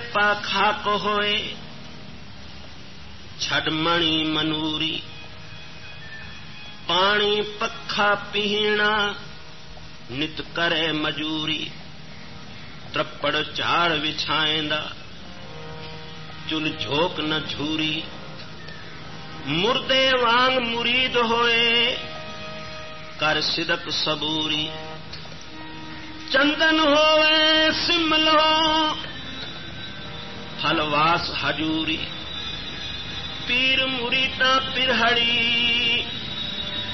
पा खाक होए छड़मणी मनूरी पानी पखा पीना नित करे मजूरी त्रप्पड़ झाड़ विछाएंदा चुल झोक न झूरी मुर्दे वांग मुरीद होए कर सिदक सबूरी चंदन होवे सिमलो हलवास हजूरी पीर मुरीदा पिरहड़ी